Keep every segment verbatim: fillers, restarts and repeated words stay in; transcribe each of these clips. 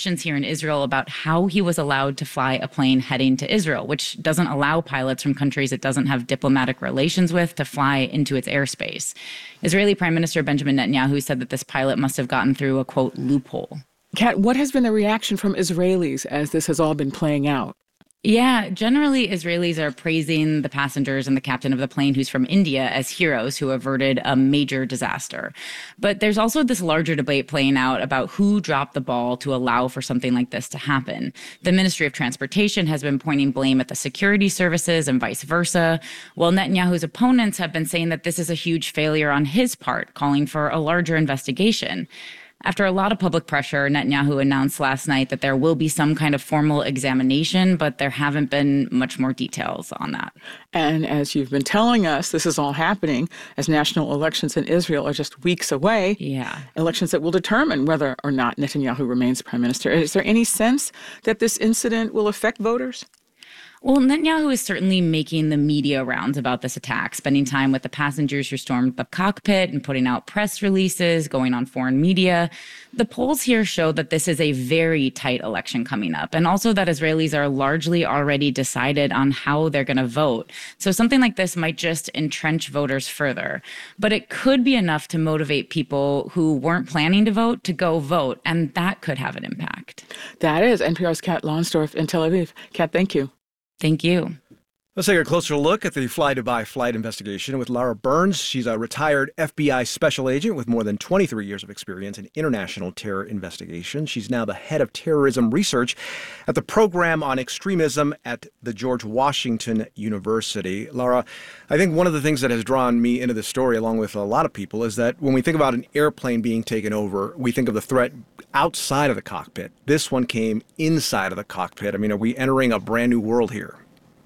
questions here in Israel about how he was allowed to fly a plane heading to Israel, which doesn't allow pilots from countries it doesn't have diplomatic relations with to fly into its airspace. Israeli Prime Minister Benjamin Netanyahu said that this pilot must have gotten through a, quote, loophole. Kat, what has been the reaction from Israelis as this has all been playing out? Yeah, generally, Israelis are praising the passengers and the captain of the plane, who's from India, as heroes who averted a major disaster. But there's also this larger debate playing out about who dropped the ball to allow for something like this to happen. The Ministry of Transportation has been pointing blame at the security services and vice versa, while Netanyahu's opponents have been saying that this is a huge failure on his part, calling for a larger investigation. After a lot of public pressure, Netanyahu announced last night that there will be some kind of formal examination, but there haven't been much more details on that. And as you've been telling us, this is all happening as national elections in Israel are just weeks away. Yeah. Elections that will determine whether or not Netanyahu remains prime minister. Is there any sense that this incident will affect voters? Well, Netanyahu is certainly making the media rounds about this attack, spending time with the passengers who stormed the cockpit and putting out press releases, going on foreign media. The polls here show that this is a very tight election coming up, and also that Israelis are largely already decided on how they're going to vote. So something like this might just entrench voters further. But it could be enough to motivate people who weren't planning to vote to go vote, and that could have an impact. That is N P R's Kat Lonsdorf in Tel Aviv. Kat, thank you. Thank you. Let's take a closer look at the Fly Dubai flight investigation with Lara Burns. She's a retired F B I special agent with more than twenty-three years of experience in international terror investigation. She's now the head of terrorism research at the Program on Extremism at the George Washington University. Lara, I think one of the things that has drawn me into this story, along with a lot of people, is that when we think about an airplane being taken over, we think of the threat outside of the cockpit. This one came inside of the cockpit. I mean, are we entering a brand new world here?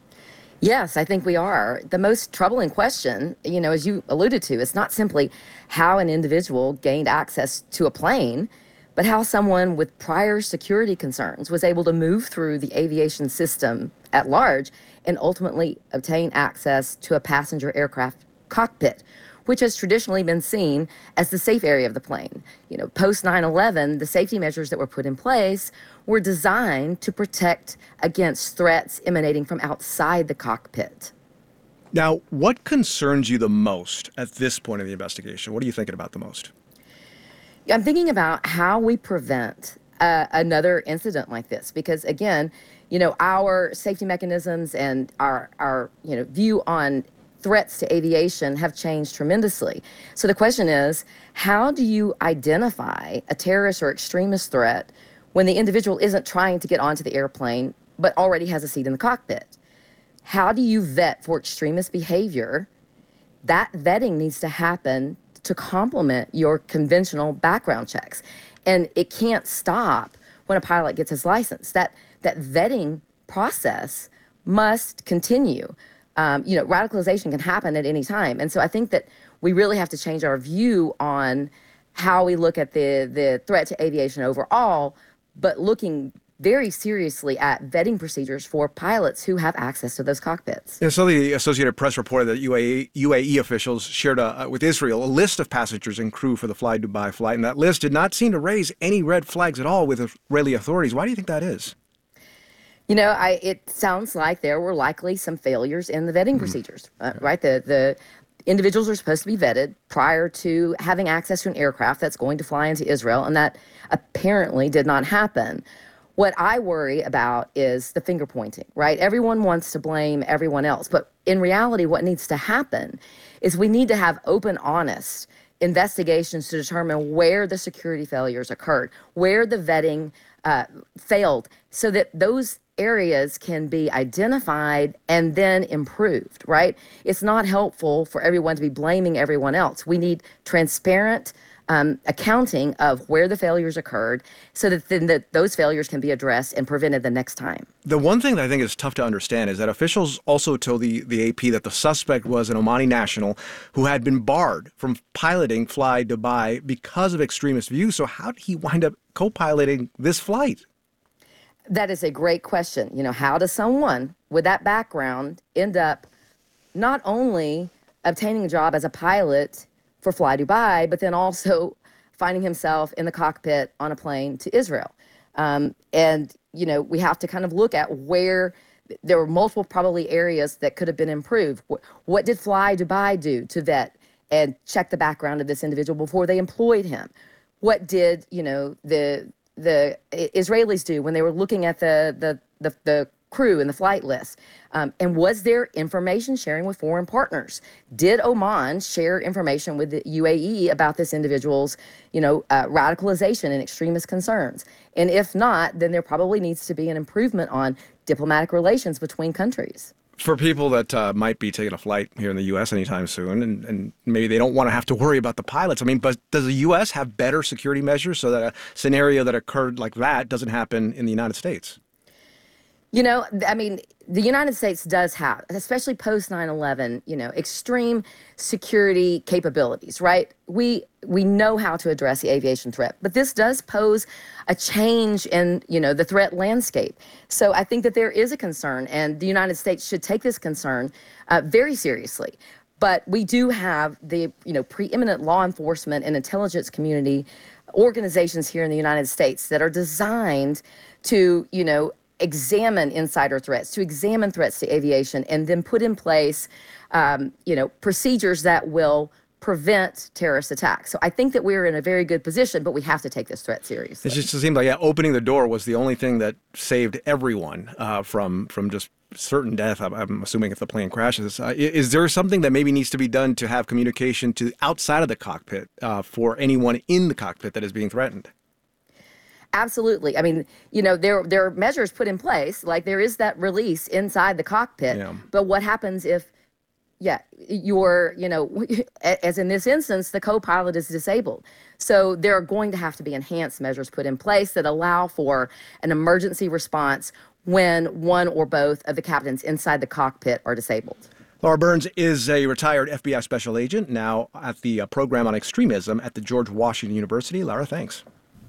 Yes, I think we are. The most troubling question, you know, as you alluded to, is not simply how an individual gained access to a plane, but how someone with prior security concerns was able to move through the aviation system at large and ultimately obtain access to a passenger aircraft cockpit, which has traditionally been seen as the safe area of the plane. You know, post nine eleven, the safety measures that were put in place were designed to protect against threats emanating from outside the cockpit. Now, what concerns you the most at this point of the investigation? What are you thinking about the most? I'm thinking about how we prevent uh, another incident like this, because again, you know, our safety mechanisms and our, our you know, view on threats to aviation have changed tremendously. So the question is, how do you identify a terrorist or extremist threat when the individual isn't trying to get onto the airplane but already has a seat in the cockpit? How do you vet for extremist behavior? That vetting needs to happen to complement your conventional background checks. And it can't stop when a pilot gets his license. That, that vetting process must continue. Um, you know, radicalization can happen at any time. And so I think that we really have to change our view on how we look at the, the threat to aviation overall, but looking very seriously at vetting procedures for pilots who have access to those cockpits. Yeah, so the Associated Press reported that U A E, U A E officials shared a, with Israel a list of passengers and crew for the Fly Dubai flight, and that list did not seem to raise any red flags at all with Israeli authorities. Why do you think that is? You know, I, it sounds like there were likely some failures in the vetting mm-hmm. procedures, uh, right? The, the individuals are supposed to be vetted prior to having access to an aircraft that's going to fly into Israel, and that apparently did not happen. What I worry about is the finger pointing, right? Everyone wants to blame everyone else. But in reality, what needs to happen is we need to have open, honest investigations to determine where the security failures occurred, where the vetting uh, failed, so that those areas can be identified and then improved, right? It's not helpful for everyone to be blaming everyone else. We need transparent Um, accounting of where the failures occurred so that then that those failures can be addressed and prevented the next time. The one thing that I think is tough to understand is that officials also told the, the A P that the suspect was an Omani national who had been barred from piloting Fly Dubai because of extremist views. So how did he wind up co-piloting this flight? That is a great question. You know, how does someone with that background end up not only obtaining a job as a pilot for Fly Dubai, but then also finding himself in the cockpit on a plane to Israel? Um, and, you know, we have to kind of look at where there were multiple probably areas that could have been improved. What, what did Fly Dubai do to vet and check the background of this individual before they employed him? What did, you know, the the Israelis do when they were looking at the the the, the crew and the flight list? Um, and was there information sharing with foreign partners? Did Oman share information with the U A E about this individual's, you know, uh, radicalization and extremist concerns? And if not, then there probably needs to be an improvement on diplomatic relations between countries. For people that uh, might be taking a flight here in the U S anytime soon, and, and maybe they don't want to have to worry about the pilots. I mean, but does the U S have better security measures so that a scenario that occurred like that doesn't happen in the United States? You know, I mean, the United States does have, especially post nine eleven, you know, extreme security capabilities, right? We we know how to address the aviation threat, but this does pose a change in, you know, the threat landscape. So I think that there is a concern, and the United States should take this concern uh, very seriously. But we do have the, you know, preeminent law enforcement and intelligence community organizations here in the United States that are designed to, you know, examine insider threats, to examine threats to aviation, and then put in place, um, you know, procedures that will prevent terrorist attacks. So I think that we're in a very good position, but we have to take this threat seriously. It just seemed like yeah, opening the door was the only thing that saved everyone uh, from from just certain death. I'm, I'm assuming if the plane crashes. Uh, is there something that maybe needs to be done to have communication to outside of the cockpit uh, for anyone in the cockpit that is being threatened? Absolutely. I mean, you know, there there are measures put in place, like there is that release inside the cockpit. Yeah. But what happens if, yeah, you're, you know, as in this instance, the co-pilot is disabled. So there are going to have to be enhanced measures put in place that allow for an emergency response when one or both of the captains inside the cockpit are disabled. Laura Burns is a retired F B I special agent, now at the uh, program on extremism at the George Washington University. Laura, thanks.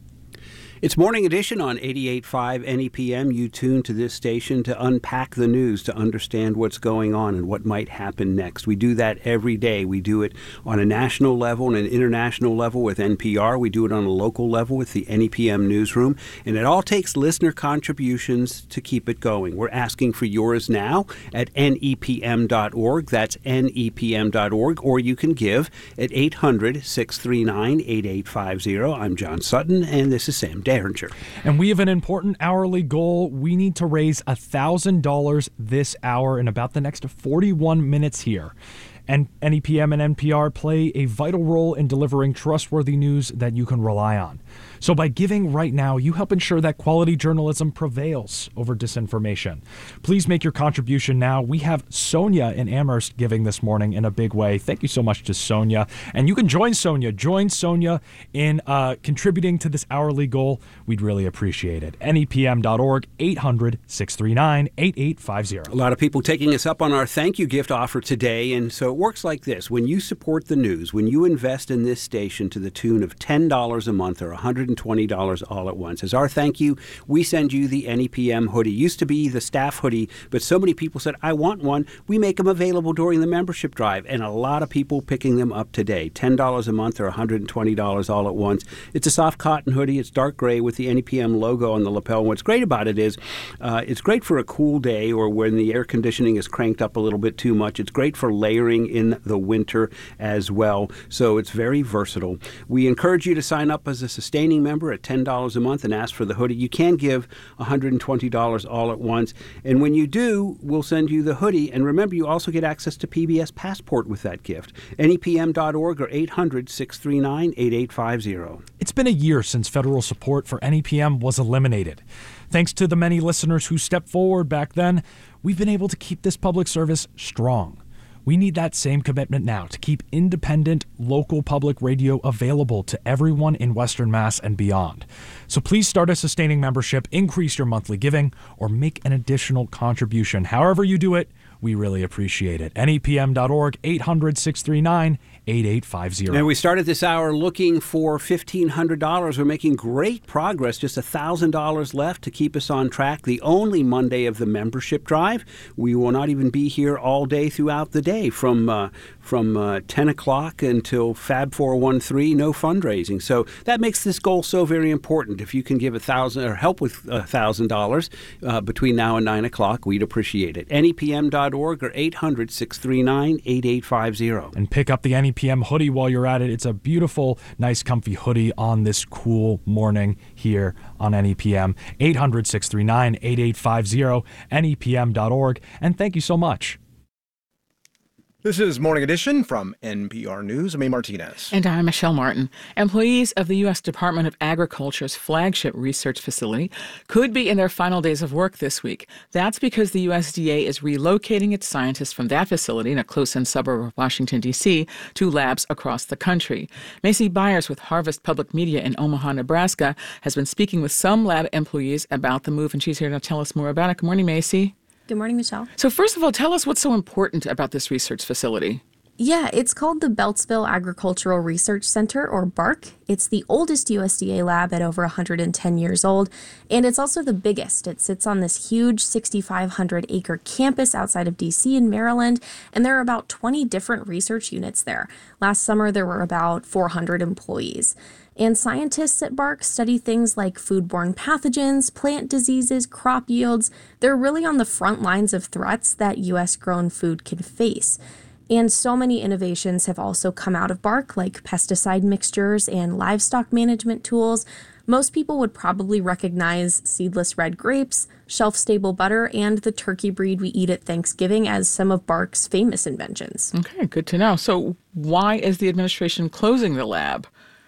It's Morning Edition on eighty-eight point five N E P M. You tune to this station to unpack the news, to understand what's going on and what might happen next. We do that every day. We do it on a national level and an international level with N P R. We do it on a local level with the N E P M newsroom. And it all takes listener contributions to keep it going. We're asking for yours now at N E P M dot org. That's N E P M dot org. Or you can give at eight hundred, six three nine, eight eight five zero. I'm John Sutton, and this is Sam Derringer. And we have an important hourly goal. We need to raise one thousand dollars this hour in about the next forty-one minutes here. And N E P M and N P R play a vital role in delivering trustworthy news that you can rely on. So by giving right now, you help ensure that quality journalism prevails over disinformation. Please make your contribution now. We have Sonia in Amherst giving this morning in a big way. Thank you so much to Sonia. And you can join Sonia. Join Sonia in uh, contributing to this hourly goal. We'd really appreciate it. N E P M dot org, eight hundred, six three nine, eight eight five zero. A lot of people taking us up on our thank you gift offer today. And so it works like this. When you support the news, when you invest in this station to the tune of ten dollars a month or one hundred twenty dollars all at once, as our thank you, we send you the N E P M hoodie. Used to be the staff hoodie, but so many people said, I want one. We make them available during the membership drive, and a lot of people picking them up today. ten dollars a month or one hundred twenty dollars all at once. It's a soft cotton hoodie. It's dark gray with the N E P M logo on the lapel. And what's great about it is uh, it's great for a cool day or when the air conditioning is cranked up a little bit too much. It's great for layering in the winter as well. So it's very versatile. We encourage you to sign up as a sustaining member at ten dollars a month and ask for the hoodie. You can give one hundred twenty dollars all at once. And when you do, we'll send you the hoodie. And remember, you also get access to P B S Passport with that gift. N E P M dot org or eight hundred, six three nine, eight eight five zero. It's been a year since federal support for N E P M was eliminated. Thanks to the many listeners who stepped forward back then, we've been able to keep this public service strong. We need that same commitment now to keep independent, local public radio available to everyone in Western Mass and beyond. So please start a sustaining membership, increase your monthly giving, or make an additional contribution. However you do it, we really appreciate it. N E P M dot org, eight hundred, six three nine, eight eight five zero. And we started this hour looking for fifteen hundred dollars. We're making great progress, just one thousand dollars left to keep us on track. The only Monday of the membership drive. We will not even be here all day throughout the day from uh, from uh, ten o'clock until Fab four one three, no fundraising. So that makes this goal so very important. If you can give a thousand or help with a thousand dollars uh, between now and nine o'clock, we'd appreciate it. N E P M dot org or eight hundred, six three nine, eight eight five zero. And pick up the N E P M hoodie while you're at it. It's a beautiful, nice, comfy hoodie on this cool morning here on N E P M. eight hundred, six three nine, eight eight five zero, N E P M dot org. And thank you so much. This is Morning Edition from N P R News. I'm A. Martinez. And I'm Michelle Martin. Employees of the U S Department of Agriculture's flagship research facility could be in their final days of work this week. That's because the U S D A is relocating its scientists from that facility in a close-in suburb of Washington, D C, to labs across the country. Macy Byers with Harvest Public Media in Omaha, Nebraska, has been speaking with some lab employees about the move, and she's here to tell us more about it. Good morning, Macy. Good morning, Michelle. So first of all, tell us what's so important about this research facility. Yeah, it's called the Beltsville Agricultural Research Center, or BARC. It's the oldest U S D A lab at over one hundred ten years old, and it's also the biggest. It sits on this huge six thousand five hundred acre campus outside of D C in Maryland, and there are about twenty different research units there. Last summer, there were about four hundred employees. And scientists at BARC study things like foodborne pathogens, plant diseases, crop yields. They're really on the front lines of threats that U S-grown food can face. And so many innovations have also come out of BARC, like pesticide mixtures and livestock management tools. Most people would probably recognize seedless red grapes, shelf-stable butter, and the turkey breed we eat at Thanksgiving as some of BARC's famous inventions. Okay, good to know. So why is the administration closing the lab?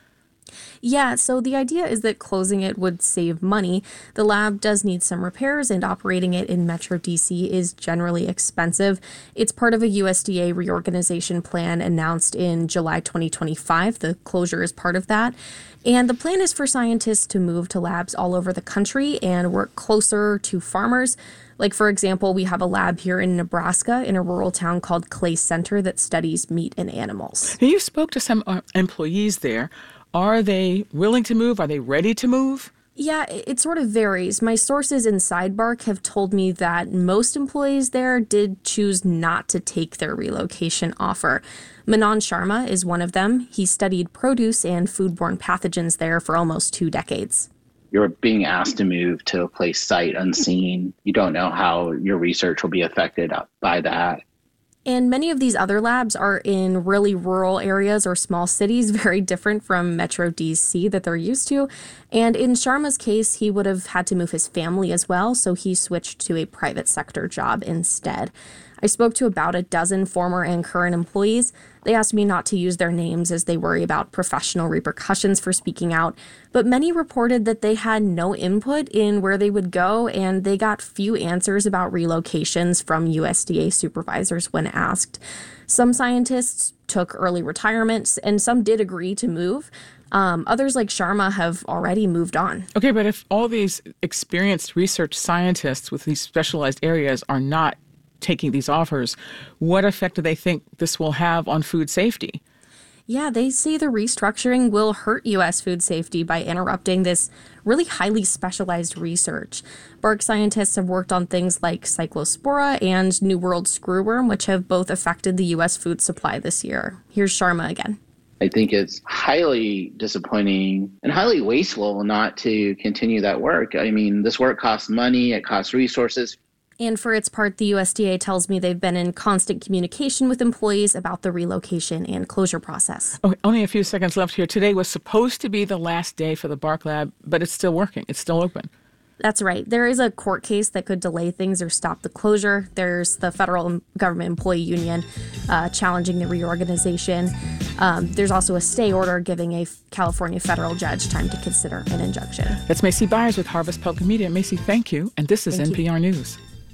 Yeah, so the idea is that closing it would save money. The lab does need some repairs, and operating it in Metro D C is generally expensive. It's part of a U S D A reorganization plan announced in July twenty twenty-five. The closure is part of that. And the plan is for scientists to move to labs all over the country and work closer to farmers. Like, for example, we have a lab here in Nebraska in a rural town called Clay Center that studies meat and animals. You spoke to some uh, employees there. Are they willing to move? Are they ready to move? Yeah, it sort of varies. My sources inside BARC have told me that most employees there did choose not to take their relocation offer. Manan Sharma is one of them. He studied produce and foodborne pathogens there for almost two decades. You're being asked to move to a place sight unseen. You don't know how your research will be affected by that. And many of these other labs are in really rural areas or small cities, very different from Metro D C that they're used to. And in Sharma's case, he would have had to move his family as well, so he switched to a private sector job instead. I spoke to about a dozen former and current employees. They asked me not to use their names as they worry about professional repercussions for speaking out, but many reported that they had no input in where they would go, and they got few answers about relocations from U S D A supervisors when asked. Some scientists took early retirements, and some did agree to move. Um, others, like Sharma, have already moved on. Okay, but if all these experienced research scientists with these specialized areas are not taking these offers, what effect do they think this will have on food safety? Yeah, they say the restructuring will hurt U S food safety by interrupting this really highly specialized research. BARC scientists have worked on things like Cyclospora and New World screwworm, which have both affected the U S food supply this year. Here's Sharma again. I think it's highly disappointing and highly wasteful not to continue that work. I mean, this work costs money, it costs resources. And for its part, the U S D A tells me they've been in constant communication with employees about the relocation and closure process. Okay, only a few seconds left here. Today was supposed to be the last day for the BARC lab, but it's still working. It's still open. That's right. There is a court case that could delay things or stop the closure. There's the federal government employee union uh, challenging the reorganization. Um, there's also a stay order giving a California federal judge time to consider an injunction. That's Macy Byers with Harvest Public Media. Macy, thank you. And this is Thank N P R you. News.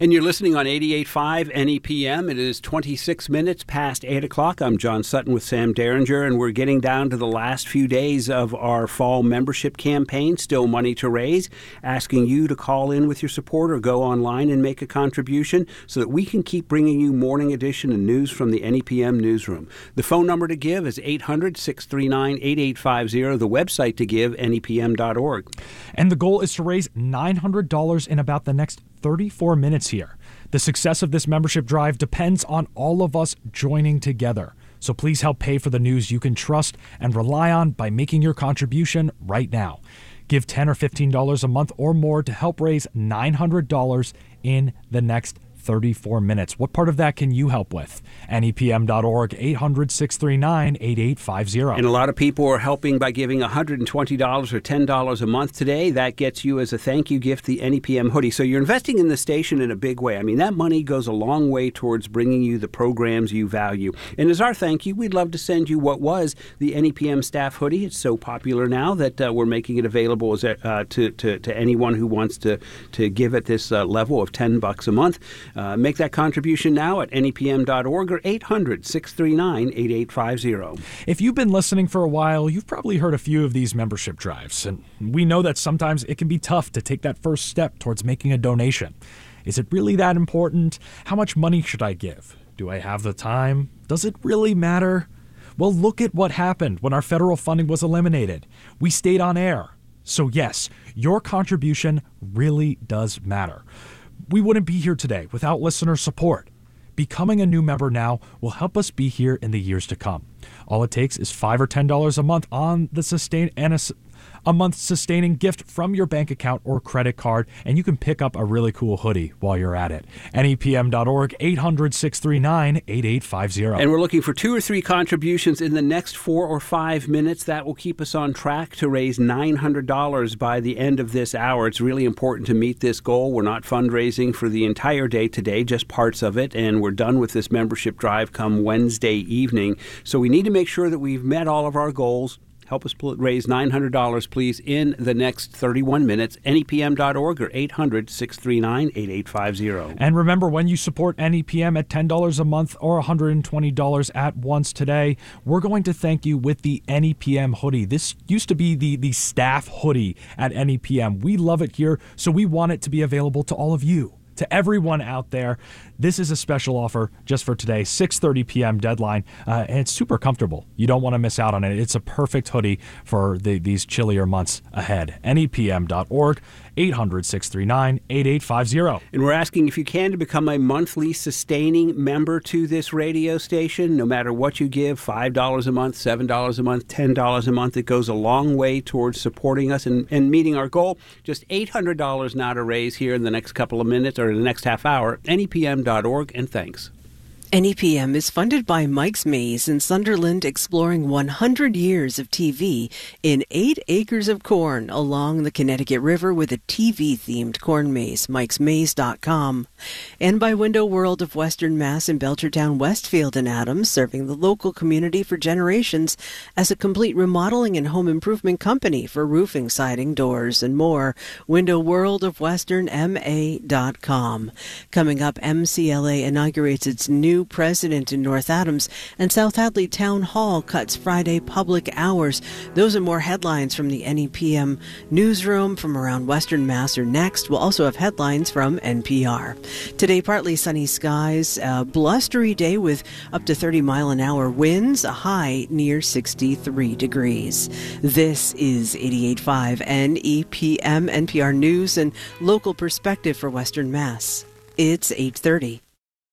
And you're listening on eighty-eight point five N E P M. It is twenty-six minutes past eight o'clock. I'm John Sutton with Sam Derringer, and we're getting down to the last few days of our fall membership campaign, Still Money to Raise, asking you to call in with your support or go online and make a contribution so that we can keep bringing you morning edition and news from the N E P M newsroom. The phone number to give is eight hundred, six three nine, eight eight five zero. The website to give, N E P M dot org. And the goal is to raise nine hundred dollars in about the next thirty-four minutes here. The success of this membership drive depends on all of us joining together. So please help pay for the news you can trust and rely on by making your contribution right now. Give ten dollars or fifteen dollars a month or more to help raise nine hundred dollars in the next thirty-four minutes. What part of that can you help with? N E P M dot org, eight hundred, six three nine, eight eight five zero. And a lot of people are helping by giving one hundred twenty dollars or ten dollars a month today. That gets you as a thank you gift the N E P M hoodie. So you're investing in the station in a big way. I mean, that money goes a long way towards bringing you the programs you value. And as our thank you, we'd love to send you what was the N E P M staff hoodie. It's so popular now that uh, we're making it available as a, uh, to, to, to anyone who wants to, to give at this uh, level of ten bucks a month. Uh, make that contribution now at N E P M dot org or eight hundred, six three nine, eight eight five zero. If you've been listening for a while, you've probably heard a few of these membership drives, and we know that sometimes it can be tough to take that first step towards making a donation. Is it really that important? How much money should I give? Do I have the time? Does it really matter? Well, look at what happened when our federal funding was eliminated. We stayed on air. So yes, your contribution really does matter. We wouldn't be here today without listener support. Becoming a new member now will help us be here in the years to come. All it takes is five dollars or ten dollars a month on the sustain and a, a month sustaining gift from your bank account or credit card, and you can pick up a really cool hoodie while you're at it. N E P M dot org, eight hundred, six three nine, eight eight five zero. And we're looking for two or three contributions in the next four or five minutes. That will keep us on track to raise nine hundred dollars by the end of this hour. It's really important to meet this goal. We're not fundraising for the entire day today, just parts of it, and we're done with this membership drive come Wednesday evening. So we need to make sure that we've met all of our goals. Help us raise nine hundred dollars, please, in the next thirty-one minutes. N E P M dot org or eight hundred, six three nine, eight eight five zero. And remember, when you support N E P M at ten dollars a month or one hundred twenty dollars at once today, we're going to thank you with the N E P M hoodie. This used to be the, the staff hoodie at N E P M. We love it here, so we want it to be available to all of you. To everyone out there, this is a special offer just for today, six thirty p.m. deadline, uh, and it's super comfortable. You don't want to miss out on it. It's a perfect hoodie for the, these chillier months ahead. N E P M dot org, eight hundred, six three nine, eight eight five zero. And we're asking if you can to become a monthly sustaining member to this radio station. No matter what you give, five dollars a month, seven dollars a month, ten dollars a month, it goes a long way towards supporting us and, and meeting our goal. Just eight hundred dollars now to raise here in the next couple of minutes or the next half hour. N E P M dot org, and thanks. N E P M is funded by Mike's Maze in Sunderland, exploring one hundred years of T V in eight acres of corn along the Connecticut River with a T V-themed corn maze, mikes maze dot com. And by Window World of Western Mass in Belchertown, Westfield, and Adams, serving the local community for generations as a complete remodeling and home improvement company for roofing, siding, doors, and more. Window World of Western M A dot com. Coming up, M C L A inaugurates its new president in North Adams, and South Hadley Town Hall cuts Friday public hours. Those and more headlines from the N E P M newsroom from around Western Mass are next. We'll also have headlines from N P R. Today, partly sunny skies, a blustery day with up to thirty mile an hour winds, a high near sixty-three degrees. This is eighty-eight point five N E P M, N P R News and local perspective for Western Mass. It's eight thirty.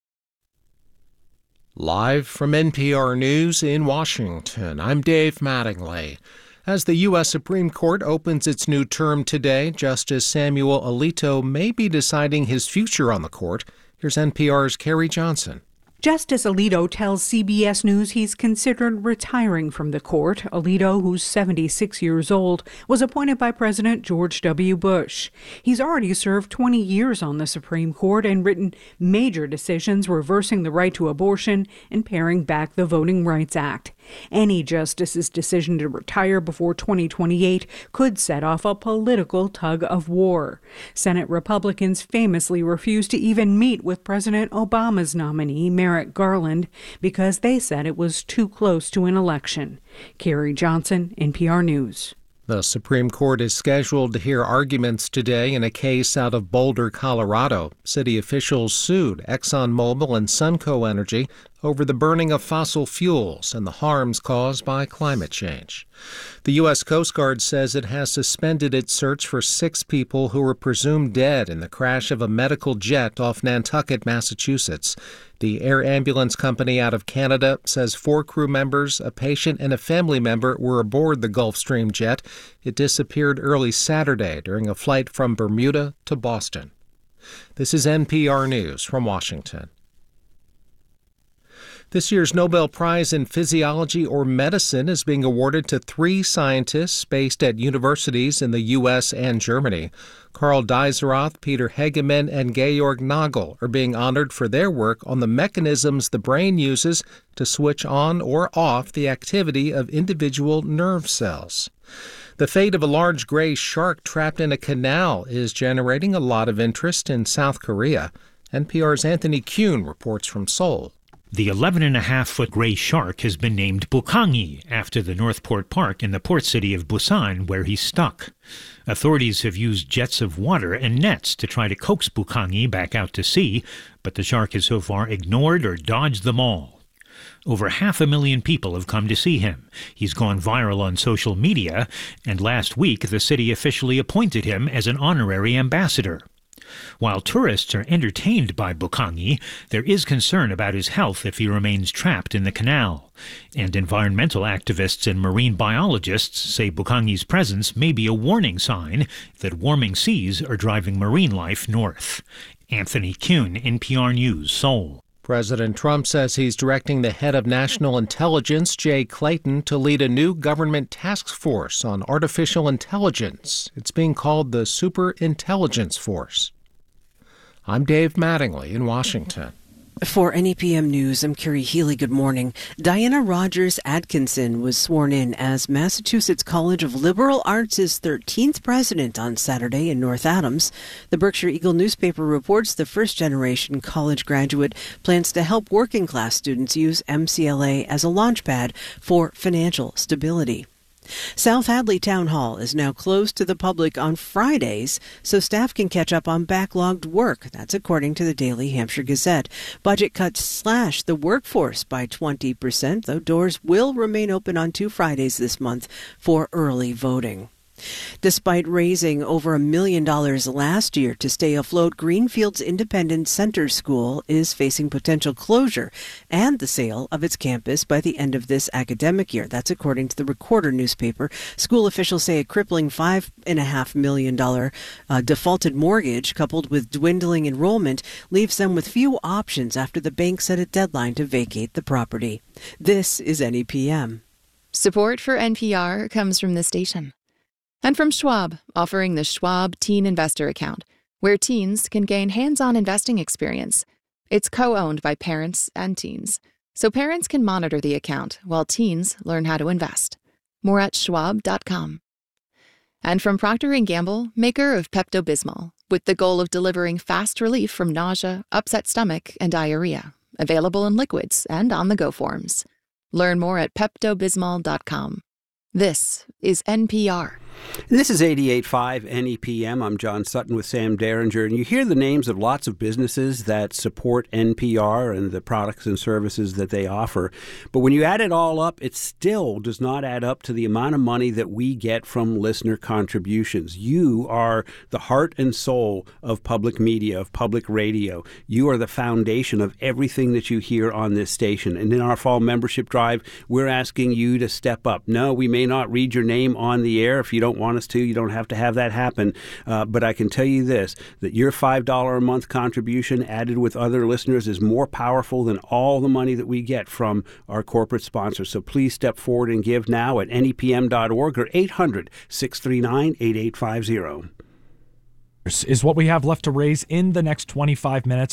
Live from N P R News in Washington, I'm Dave Mattingly. As the U S Supreme Court opens its new term today, Justice Samuel Alito may be deciding his future on the court. Here's N P R's Carrie Johnson. Justice Alito tells C B S News he's considered retiring from the court. Alito, who's seventy-six years old, was appointed by President George W. Bush. He's already served twenty years on the Supreme Court and written major decisions reversing the right to abortion and paring back the Voting Rights Act. Any justice's decision to retire before twenty twenty-eight could set off a political tug of war. Senate Republicans famously refused to even meet with President Obama's nominee, Merrick Garland, because they said it was too close to an election. Carrie Johnson, N P R News. The Supreme Court is scheduled to hear arguments today in a case out of Boulder, Colorado. City officials sued ExxonMobil and Sunco Energy over the burning of fossil fuels and the harms caused by climate change. The U S Coast Guard says it has suspended its search for six people who were presumed dead in the crash of a medical jet off Nantucket, Massachusetts. The air ambulance company out of Canada says four crew members, a patient, and a family member were aboard the Gulfstream jet. It disappeared early Saturday during a flight from Bermuda to Boston. This is N P R News from Washington. This year's Nobel Prize in Physiology or Medicine is being awarded to three scientists based at universities in the U S and Germany. Karl Dieserath, Peter Hegemann, and Georg Nagel are being honored for their work on the mechanisms the brain uses to switch on or off the activity of individual nerve cells. The fate of a large gray shark trapped in a canal is generating a lot of interest in South Korea. N P R's Anthony Kuhn reports from Seoul. The eleven and a half foot gray shark has been named Bukhangi after the Northport Park in the port city of Busan, where he's stuck. Authorities have used jets of water and nets to try to coax Bukhangi back out to sea, but the shark has so far ignored or dodged them all. Over half a million people have come to see him. He's gone viral on social media, and last week the city officially appointed him as an honorary ambassador. While tourists are entertained by Bukhangi, there is concern about his health if he remains trapped in the canal. And environmental activists and marine biologists say Bukhangi's presence may be a warning sign that warming seas are driving marine life north. Anthony Kuhn, N P R News, Seoul. President Trump says he's directing the head of national intelligence, Jay Clayton, to lead a new government task force on artificial intelligence. It's being called the Superintelligence Force. I'm Dave Mattingly in Washington. For N E P M News, I'm Carrie Healy. Good morning. Diana Rogers Atkinson was sworn in as Massachusetts College of Liberal Arts' thirteenth president on Saturday in North Adams. The Berkshire Eagle newspaper reports the first-generation college graduate plans to help working-class students use M C L A as a launchpad for financial stability. South Hadley Town Hall is now closed to the public on Fridays, so staff can catch up on backlogged work. That's according to the Daily Hampshire Gazette. Budget cuts slash the workforce by twenty percent, though doors will remain open on two Fridays this month for early voting. Despite raising over a million dollars last year to stay afloat, Greenfield's Independent Center School is facing potential closure and the sale of its campus by the end of this academic year. That's according to the Recorder newspaper. School officials say a crippling five point five million dollars uh, defaulted mortgage coupled with dwindling enrollment leaves them with few options after the bank set a deadline to vacate the property. This is N E P M. Support for N P R comes from this station. And from Schwab, offering the Schwab Teen Investor Account, where teens can gain hands-on investing experience. It's co-owned by parents and teens, so parents can monitor the account while teens learn how to invest. More at schwab dot com. And from Procter and Gamble, maker of Pepto-Bismol, with the goal of delivering fast relief from nausea, upset stomach, and diarrhea. Available in liquids and on-the-go forms. Learn more at pepto bismol dot com. This is N P R. And this is eighty-eight point five N E P M. I'm John Sutton with Sam Derringer. And you hear the names of lots of businesses that support N P R and the products and services that they offer. But when you add it all up, it still does not add up to the amount of money that we get from listener contributions. You are the heart and soul of public media, of public radio. You are the foundation of everything that you hear on this station. And in our fall membership drive, we're asking you to step up. No, we may not read your name on the air. If you don't want us to, you don't have to have that happen. Uh, but I can tell you this, that your five dollars a month contribution added with other listeners is more powerful than all the money that we get from our corporate sponsors. So please step forward and give now at N E P M dot org or eight hundred, six three nine, eight eight five zero. Is what we have left to raise in the next twenty-five minutes.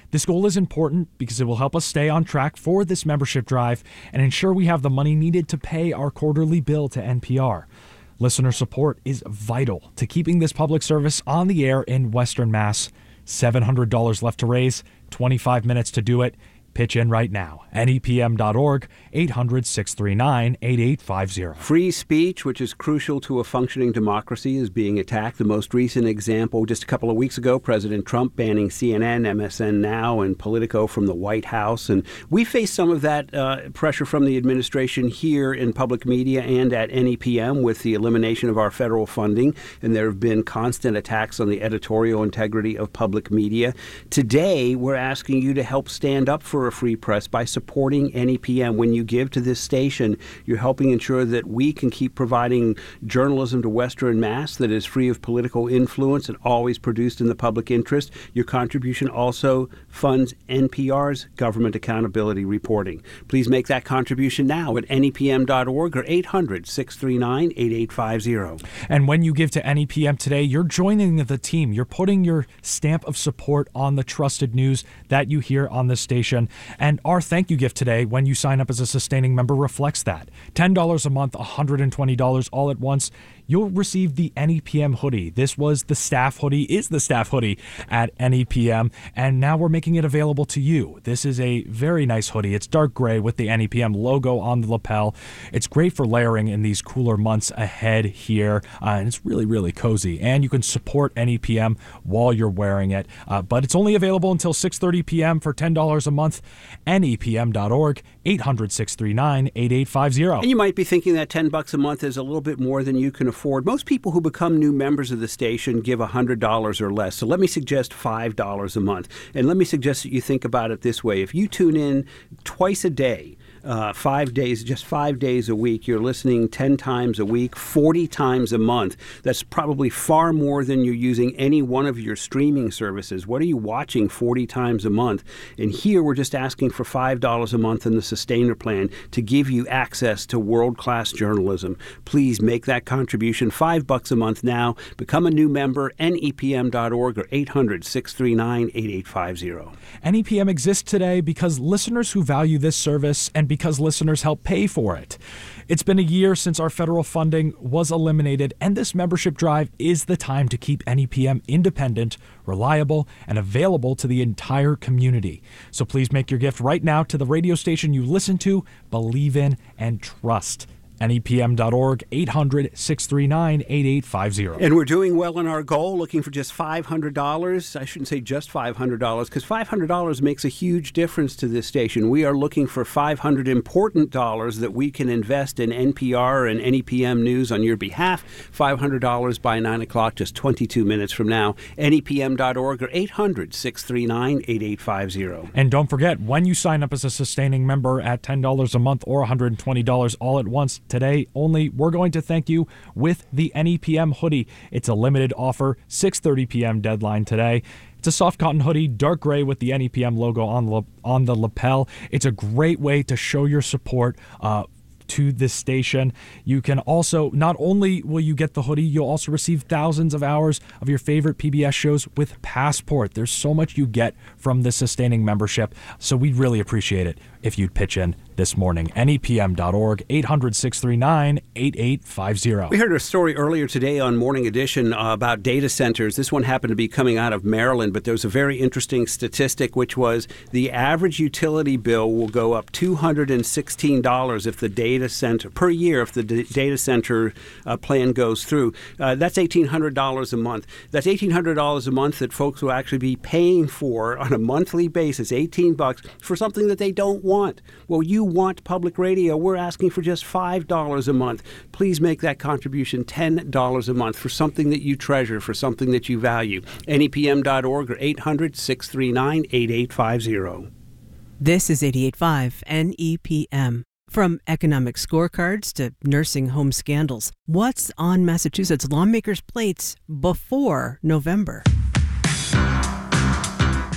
This goal is important because it will help us stay on track for this membership drive and ensure we have the money needed to pay our quarterly bill to N P R. Listener support is vital to keeping this public service on the air in Western Mass. seven hundred dollars left to raise, twenty-five minutes to do it. Pitch in right now. N E P M dot org, eight hundred, six three nine, eight eight five zero. Free speech, which is crucial to a functioning democracy, is being attacked. The most recent example, just a couple of weeks ago, President Trump banning C N N, M S N Now, and Politico from the White House. And we face some of that uh, pressure from the administration here in public media and at N E P M with the elimination of our federal funding. And there have been constant attacks on the editorial integrity of public media. Today, we're asking you to help stand up for a free press by supporting N E P M. When you give to this station, you're helping ensure that we can keep providing journalism to Western Mass that is free of political influence and always produced in the public interest. Your contribution also funds N P R's government accountability reporting. Please make that contribution now at N E P M dot org or eight hundred, six three nine, eight eight five zero. And when you give to N E P M today, you're joining the team. You're putting your stamp of support on the trusted news that you hear on this station. And our thank you gift today, when you sign up as a sustaining member, reflects that. ten dollars a month, one hundred twenty dollars all at once. You'll receive the N E P M hoodie. This was the staff hoodie, is the staff hoodie at N E P M, and now we're making it available to you. This is a very nice hoodie. It's dark gray with the N E P M logo on the lapel. It's great for layering in these cooler months ahead here, uh, and it's really, really cozy. And you can support N E P M while you're wearing it, uh, but it's only available until six thirty p.m. for ten dollars a month. N E P M dot org, eight hundred, six three nine, eight eight five zero. And you might be thinking that ten bucks a month is a little bit more than you can afford. Most people who become new members of the station give one hundred dollars or less. So let me suggest five dollars a month. And let me suggest that you think about it this way. If you tune in twice a day, Uh, five days, just five days a week, you're listening ten times a week, forty times a month. That's probably far more than you're using any one of your streaming services. What are you watching forty times a month? And here we're just asking for five dollars a month in the Sustainer Plan to give you access to world-class journalism. Please make that contribution, five bucks a month now. Become a new member, N E P M dot org or eight hundred, six three nine, eight eight five zero. N E P M exists today because listeners who value this service and because listeners help pay for it. It's been a year since our federal funding was eliminated, and this membership drive is the time to keep N E P M independent, reliable, and available to the entire community. So please make your gift right now to the radio station you listen to, believe in, and trust. N E P M dot org, eight hundred, six three nine, eight eight five zero. And we're doing well in our goal, looking for just five hundred dollars. I shouldn't say just five hundred dollars, because five hundred dollars makes a huge difference to this station. We are looking for five hundred important dollars that we can invest in N P R and N E P M News on your behalf. five hundred dollars by nine o'clock, just twenty-two minutes from now. N E P M dot org or eight hundred, six three nine, eight eight five zero. And don't forget, when you sign up as a sustaining member at ten dollars a month or one hundred twenty dollars all at once, today only, we're going to thank you with the N E P M hoodie. It's a limited offer, six thirty p.m. deadline today. It's a soft cotton hoodie, dark gray with the N E P M logo on the, on the lapel. It's a great way to show your support uh, to this station. You can also, not only will you get the hoodie, you'll also receive thousands of hours of your favorite P B S shows with Passport. There's so much you get from this sustaining membership, so we'd really appreciate it if you'd pitch in this morning. N E P M dot org, eight hundred, six three nine, eight eight five zero. We heard a story earlier today on Morning Edition uh, about data centers. This one happened to be coming out of Maryland, but there was a very interesting statistic, which was the average utility bill will go up two hundred sixteen dollars if the data center, per year, if the d- data center uh, plan goes through. Uh, that's eighteen hundred dollars a month. That's eighteen hundred dollars a month that folks will actually be paying for on a monthly basis, eighteen bucks, for something that they don't want. Well, you want public radio. We're asking for just five dollars a month. Please make that contribution ten dollars a month for something that you treasure, for something that you value. N E P M dot org or eight hundred, six three nine, eight eight five zero. This is eighty-eight point five N E P M. From economic scorecards to nursing home scandals, what's on Massachusetts lawmakers' plates before November?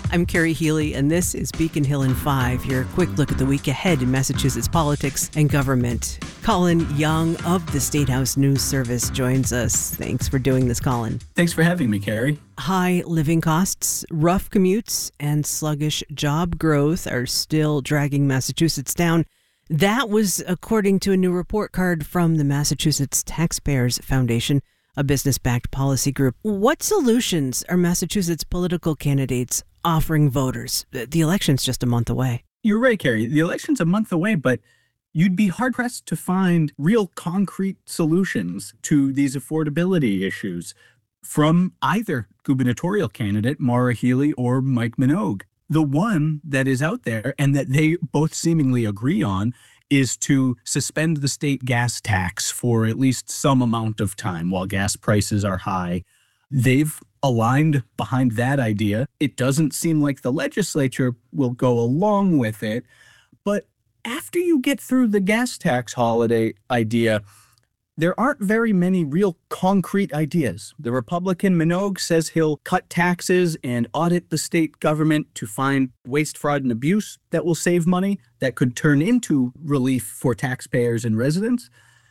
I'm Carrie Healy, and this is Beacon Hill in five, your quick look at the week ahead in Massachusetts politics and government. Colin Young of the State House News Service joins us. Thanks for doing this, Colin. Thanks for having me, Carrie. High living costs, rough commutes, and sluggish job growth are still dragging Massachusetts down. That was according to a new report card from the Massachusetts Taxpayers Foundation, a business-backed policy group. What solutions are Massachusetts political candidates offering voters? The election's just a month away. You're right, Carrie. The election's a month away, but you'd be hard-pressed to find real concrete solutions to these affordability issues from either gubernatorial candidate, Maura Healey, or Mike Minogue. The one that is out there, and that they both seemingly agree on, is to suspend the state gas tax for at least some amount of time while gas prices are high. They've aligned behind that idea. It doesn't seem like the legislature will go along with it, but after you get through the gas tax holiday idea, there aren't very many real concrete ideas. The Republican Minogue says he'll cut taxes and audit the state government to find waste, fraud, and abuse that will save money that could turn into relief for taxpayers and residents.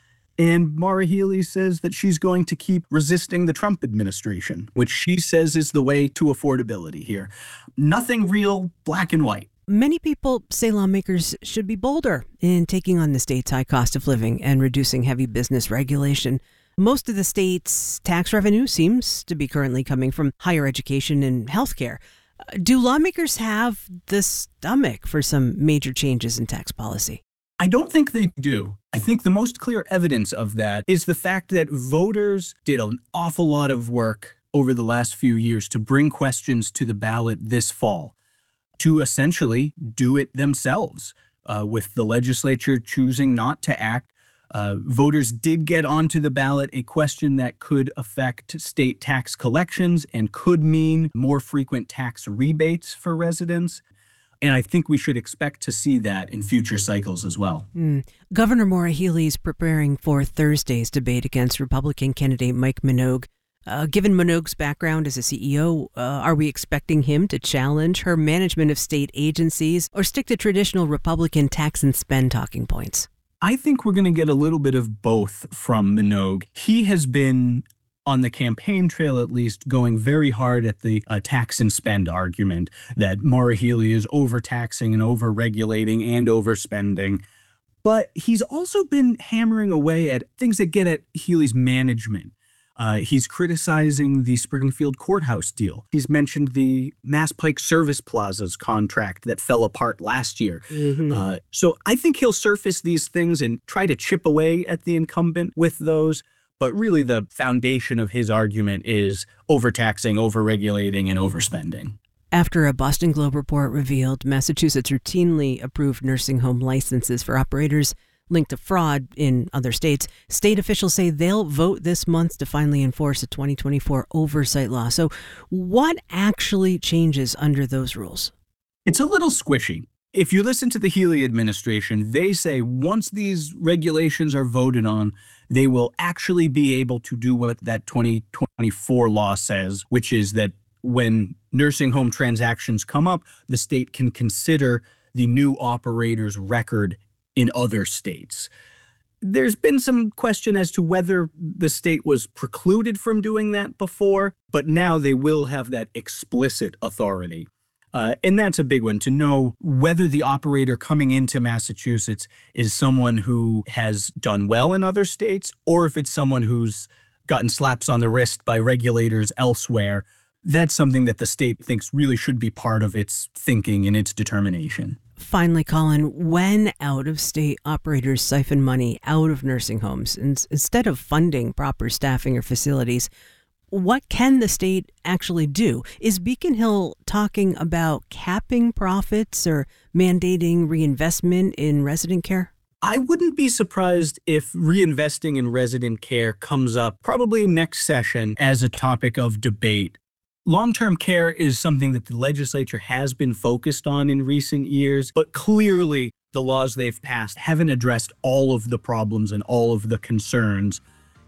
And Maura Healey says that she's going to keep resisting the Trump administration, which she says is the way to affordability here. Nothing real black and white. Many people say lawmakers should be bolder in taking on the state's high cost of living and reducing heavy business regulation. Most of the state's tax revenue seems to be currently coming from higher education and healthcare. Do lawmakers have the stomach for some major changes in tax policy? I don't think they do. I think the most clear evidence of that is the fact that voters did an awful lot of work over the last few years to bring questions to the ballot this fall, to essentially do it themselves. Uh, with the legislature choosing not to act, uh, voters did get onto the ballot a question that could affect state tax collections and could mean more frequent tax rebates for residents. And I think we should expect to see that in future cycles as well. Mm. Governor Maura Healey is preparing for Thursday's debate against Republican candidate Mike Minogue. Uh, given Minogue's background as a C E O, uh, are we expecting him to challenge her management of state agencies or stick to traditional Republican tax and spend talking points? I think we're going to get a little bit of both from Minogue. He has been, on the campaign trail at least, going very hard at the uh, tax and spend argument that Maura Healey is overtaxing and over-regulating and overspending. But he's also been hammering away at things that get at Healey's management. Uh, he's criticizing the Springfield courthouse deal. He's mentioned the Mass Pike Service Plaza's contract that fell apart last year. Mm-hmm. Uh, so I think he'll surface these things and try to chip away at the incumbent with those. But really the foundation of his argument is overtaxing, overregulating, and overspending. After a Boston Globe report revealed Massachusetts routinely approved nursing home licenses for operators linked to fraud in other states, state officials say they'll vote this month to finally enforce a twenty twenty-four oversight law. So what actually changes under those rules? It's a little squishy. If you listen to the Healey administration, they say once these regulations are voted on, they will actually be able to do what that twenty twenty-four law says, which is that when nursing home transactions come up, the state can consider the new operator's record in other states. There's been some question as to whether the state was precluded from doing that before, but now they will have that explicit authority. Uh, and that's a big one, to know whether the operator coming into Massachusetts is someone who has done well in other states, or if it's someone who's gotten slaps on the wrist by regulators elsewhere. That's something that the state thinks really should be part of its thinking and its determination. Finally, Colin, when out-of-state operators siphon money out of nursing homes, instead of funding proper staffing or facilities, what can the state actually do? Is Beacon Hill talking about capping profits or mandating reinvestment in resident care? I wouldn't be surprised if reinvesting in resident care comes up probably next session as a topic of debate. Long-term care is something that the legislature has been focused on in recent years, but clearly the laws they've passed haven't addressed all of the problems and all of the concerns.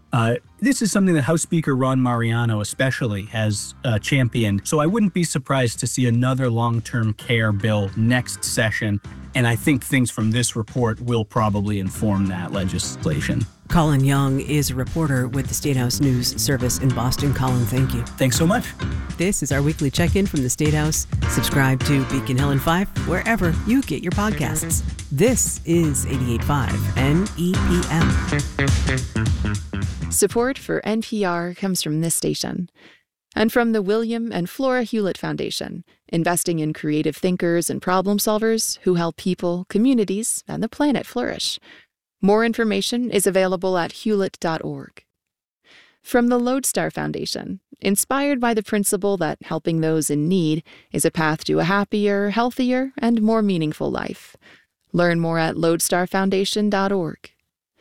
Uh, this is something that House Speaker Ron Mariano especially has uh, championed. So I wouldn't be surprised to see another long-term care bill next session. And I think things from this report will probably inform that legislation. Colin Young is a reporter with the State House News Service in Boston. Colin, thank you. Thanks so much. This is our weekly check-in from the State House. Subscribe to Beacon Hill and Fife wherever you get your podcasts. This is eighty-eight point five N E P M. Support for N P R comes from this station and from the William and Flora Hewlett Foundation, investing in creative thinkers and problem solvers who help people, communities, and the planet flourish. More information is available at hewlett dot org. From the Lodestar Foundation, inspired by the principle that helping those in need is a path to a happier, healthier, and more meaningful life. Learn more at lodestar foundation dot org.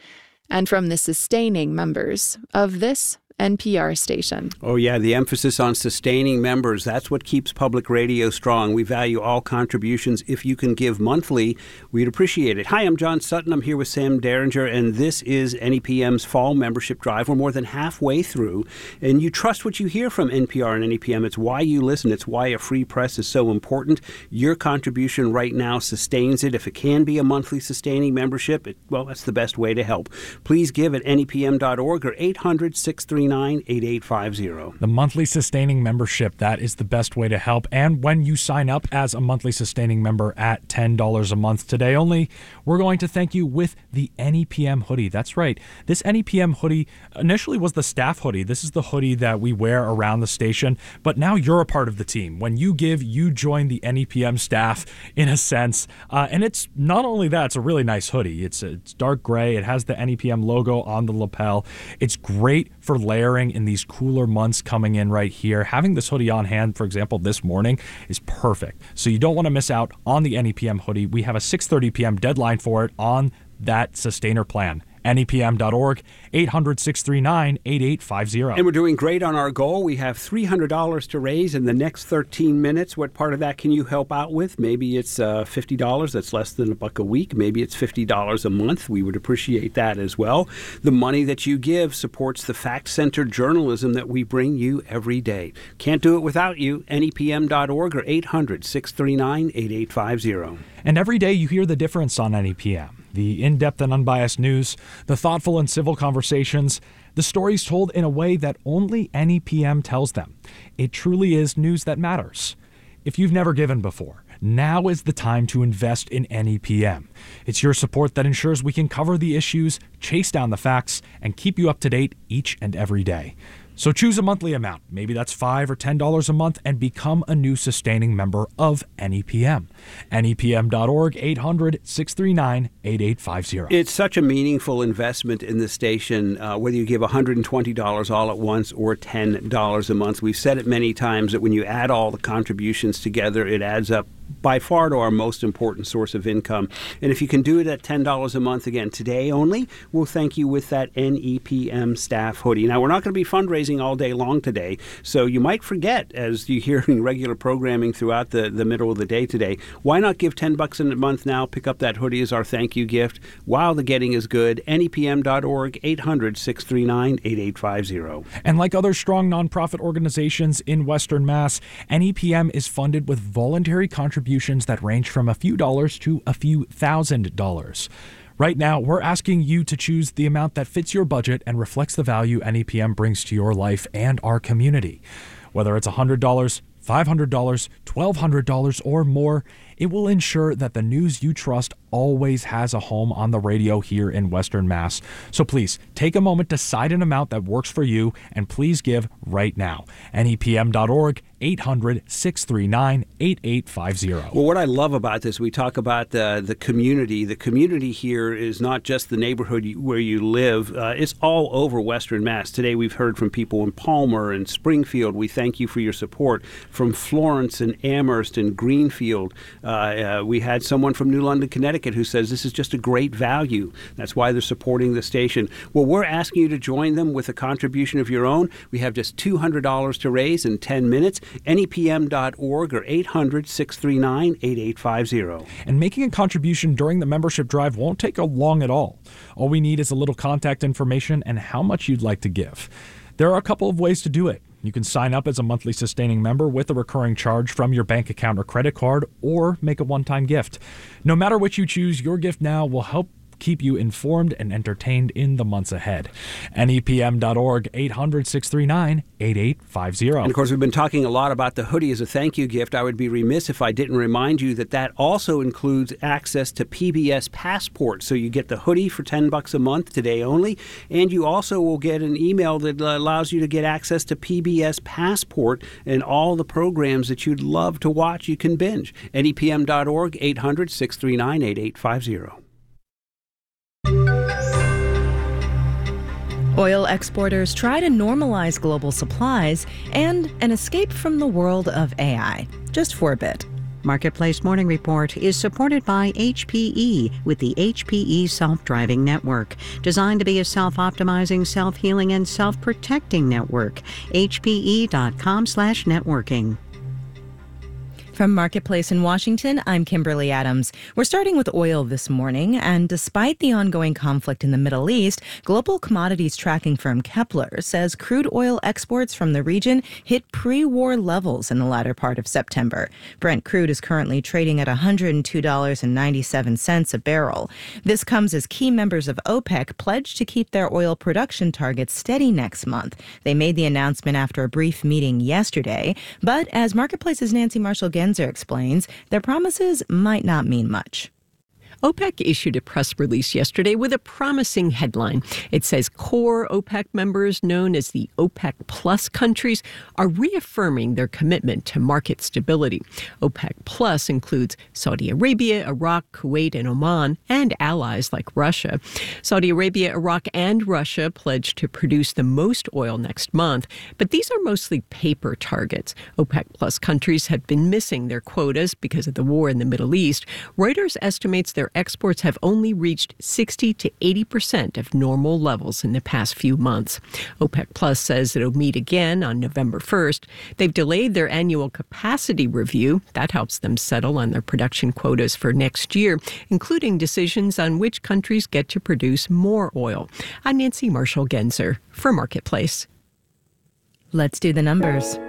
And from the sustaining members of this N P R station. Oh, yeah, the emphasis on sustaining members. That's what keeps public radio strong. We value all contributions. If you can give monthly, we'd appreciate it. Hi, I'm John Sutton. I'm here with Sam Derringer, and this is N E P M's Fall Membership Drive. We're more than halfway through, and you trust what you hear from N P R and N E P M. It's why you listen. It's why a free press is so important. Your contribution right now sustains it. If it can be a monthly sustaining membership, it, well, that's the best way to help. Please give at N E P M dot org or eight hundred, six three nine, eight eight five zero. The monthly sustaining membership, that is the best way to help. And when you sign up as a monthly sustaining member at ten dollars a month today only, we're going to thank you with the N E P M hoodie. That's right. This N E P M hoodie initially was the staff hoodie. This is the hoodie that we wear around the station, but now you're a part of the team. When you give, you join the N E P M staff in a sense. Uh, and it's not only that, it's a really nice hoodie. It's, it's dark gray. It has the N E P M logo on the lapel. It's great for layering in these cooler months coming in right here. Having this hoodie on hand, for example, this morning is perfect. So you don't want to miss out on the N E P M hoodie. We have a six thirty p.m. deadline for it on that sustainer plan. N E P M dot org, eight hundred, six three nine, eight eight five zero. And we're doing great on our goal. We have three hundred dollars to raise in the next thirteen minutes. What part of that can you help out with? Maybe it's uh, fifty dollars. That's less than a buck a week. Maybe it's fifty dollars a month. We would appreciate that as well. The money that you give supports the fact-centered journalism that we bring you every day. Can't do it without you. N E P M dot org or eight hundred, six three nine, eight eight five zero. And every day you hear the difference on N E P M. The in-depth and unbiased news, the thoughtful and civil conversations, the stories told in a way that only N E P M tells them. It truly is news that matters. If you've never given before, now is the time to invest in N E P M. It's your support that ensures we can cover the issues, chase down the facts, and keep you up to date each and every day. So choose a monthly amount, maybe that's five dollars or ten dollars a month, and become a new sustaining member of N E P M. N E P M dot org, eight hundred, six three nine, eight eight five zero. It's such a meaningful investment in the station, uh, whether you give one hundred twenty dollars all at once or ten dollars a month. We've said it many times that when you add all the contributions together, it adds up by far to our most important source of income. And if you can do it at ten dollars a month, again, today only, we'll thank you with that N E P M staff hoodie. Now, we're not going to be fundraising all day long today, so you might forget, as you hear in regular programming throughout the, the middle of the day today, why not give ten bucks a month now, pick up that hoodie as our thank you gift while the getting is good. N E P M dot org, eight hundred, six three nine, eight eight five zero. And like other strong nonprofit organizations in Western Mass, N E P M is funded with voluntary contributions that range from a few dollars to a few thousand dollars. Right now, we're asking you to choose the amount that fits your budget and reflects the value N E P M brings to your life and our community. Whether it's one hundred dollars, five hundred dollars, twelve hundred dollars, or more, it will ensure that the news you trust always has a home on the radio here in Western Mass. So please, take a moment, decide an amount that works for you, and please give right now. N E P M dot org, eight hundred, six three nine, eight eight five zero. Well, what I love about this, we talk about the, the community. The community here is not just the neighborhood where you live. Uh, it's all over Western Mass. Today we've heard from people in Palmer and Springfield. We thank you for your support. From Florence and Amherst and Greenfield. Uh, uh, we had someone from New London, Connecticut who says this is just a great value. That's why they're supporting the station. Well, we're asking you to join them with a contribution of your own. We have just two hundred dollars to raise in ten minutes. N E P M dot org or eight hundred, six three nine, eight eight five zero. And making a contribution during the membership drive won't take long at all. All we need is a little contact information and how much you'd like to give. There are a couple of ways to do it. You can sign up as a monthly sustaining member with a recurring charge from your bank account or credit card, or make a one-time gift. No matter which you choose, your gift now will help keep you informed and entertained in the months ahead. N E P M dot org, eight hundred, six three nine, eight eight five zero. And of course, we've been talking a lot about the hoodie as a thank you gift. I would be remiss if I didn't remind you that that also includes access to P B S Passport. So you get the hoodie for ten bucks a month today only, and you also will get an email that allows you to get access to P B S Passport and all the programs that you'd love to watch. You can binge. N E P M dot org, eight hundred, six three nine, eight eight five zero. Oil exporters try to normalize global supplies and an escape from the world of A I, just for a bit. Marketplace Morning Report is supported by H P E with the H P E Self-Driving Network, designed to be a self-optimizing, self-healing, and self-protecting network. H P E dot com slash networking. From Marketplace in Washington, I'm Kimberly Adams. We're starting with oil this morning, and despite the ongoing conflict in the Middle East, global commodities tracking firm Kepler says crude oil exports from the region hit pre-war levels in the latter part of September. Brent crude is currently trading at one hundred two dollars and ninety-seven cents a barrel. This comes as key members of OPEC pledged to keep their oil production targets steady next month. They made the announcement after a brief meeting yesterday, but as Marketplace's Nancy Marshall-Genzer explains, their promises might not mean much. OPEC issued a press release yesterday with a promising headline. It says core OPEC members, known as the OPEC Plus countries, are reaffirming their commitment to market stability. OPEC Plus includes Saudi Arabia, Iraq, Kuwait, and Oman, and allies like Russia. Saudi Arabia, Iraq, and Russia pledged to produce the most oil next month, but these are mostly paper targets. OPEC Plus countries have been missing their quotas because of the war in the Middle East. Reuters estimates their exports have only reached sixty to eighty percent of normal levels in the past few months. OPEC Plus says it'll meet again on November first. They've delayed their annual capacity review. That helps them settle on their production quotas for next year, including decisions on which countries get to produce more oil. I'm Nancy Marshall-Genzer for Marketplace. Let's do the numbers.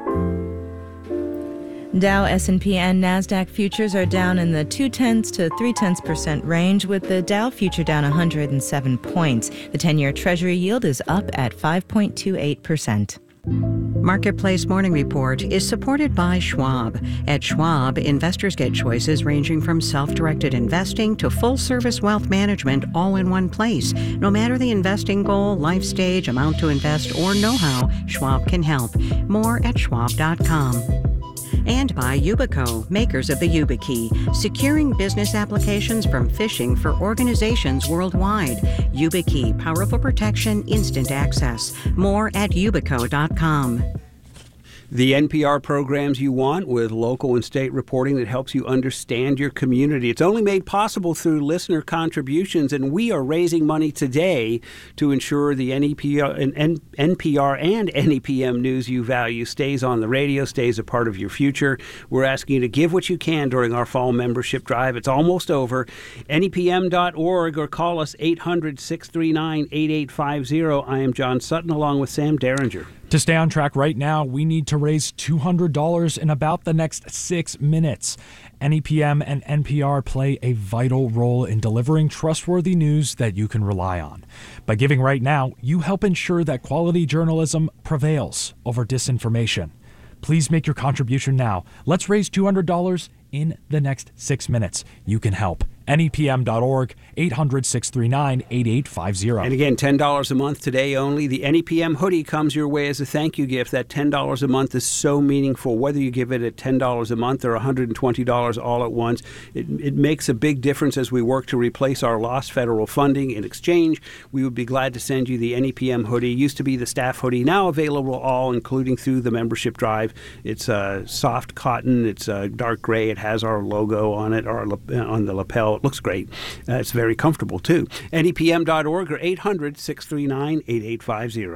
Dow, S and P, and NASDAQ futures are down in the two-tenths to three-tenths percent range, with the Dow future down one hundred seven points. The ten-year Treasury yield is up at five point two eight percent. Marketplace Morning Report is supported by Schwab. At Schwab, investors get choices ranging from self-directed investing to full-service wealth management all in one place. No matter the investing goal, life stage, amount to invest, or know-how, Schwab can help. More at schwab dot com. And by Yubico, makers of the YubiKey, securing business applications from phishing for organizations worldwide. YubiKey, powerful protection, instant access. More at yubico dot com. The N P R programs you want with local and state reporting that helps you understand your community. It's only made possible through listener contributions, and we are raising money today to ensure the N P R and N P R and N E P M news you value stays on the radio, stays a part of your future. We're asking you to give what you can during our fall membership drive. It's almost over. N E P M dot org or call us eight hundred, six three nine, eight eight five zero. I am John Sutton along with Sam Derringer. To stay on track right now, we need to raise two hundred dollars in about the next six minutes. N E P M and N P R play a vital role in delivering trustworthy news that you can rely on. By giving right now, you help ensure that quality journalism prevails over disinformation. Please make your contribution now. Let's raise two hundred dollars in the next six minutes. You can help. N E P M dot org, eight hundred, six three nine, eight eight five zero. And again, ten dollars a month today only. The N E P M hoodie comes your way as a thank you gift. That ten dollars a month is so meaningful. Whether you give it at ten dollars a month or one hundred twenty dollars all at once, it, it makes a big difference as we work to replace our lost federal funding. In exchange, we would be glad to send you the N E P M hoodie. It used to be the staff hoodie, now available all, including through the membership drive. It's uh, soft cotton. It's uh, dark gray. It has our logo on it, our on the lapel. It looks great. Uh, it's very comfortable, too. N E P M dot org or eight hundred, six three nine, eight eight five zero.